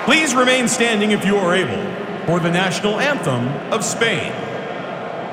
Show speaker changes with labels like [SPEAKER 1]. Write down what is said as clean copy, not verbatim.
[SPEAKER 1] Please remain standing if you are able for the national anthem of Spain.